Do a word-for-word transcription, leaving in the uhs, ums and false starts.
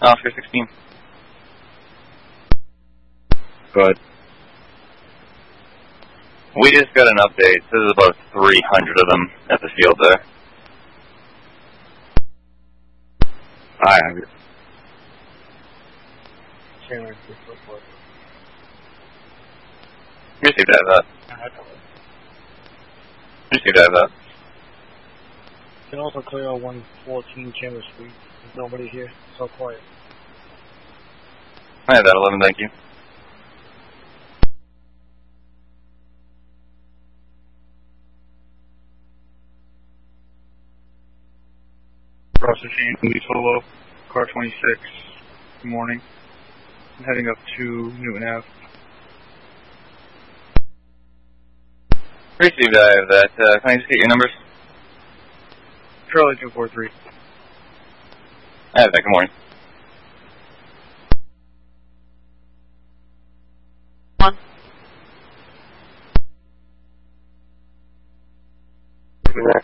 Oscar sixteen. Go ahead. We just got an update. There's about three hundred of them at the field there. I have it. Received I have that. Received I have that. Can also clear out one fourteen Chamber Suite. There's nobody here. So quiet. I have that, eleven, thank you. Processing Lee Solo, car twenty-six, good morning. I'm heading up to Newton Avenue. Received I have that. Uh, can I just get your numbers? Charlie two four three. I have that, good morning. One.